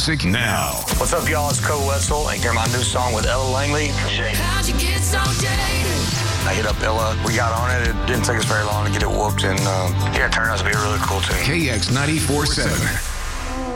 music now. What's up, y'all? It's Cole Wetzel, and hear my new song with Ella Langley. How'd you get so jaded? I hit up Ella. We got on it. It didn't take us very long to get it whooped, and it turned out to be a really cool tune. KX 94.7.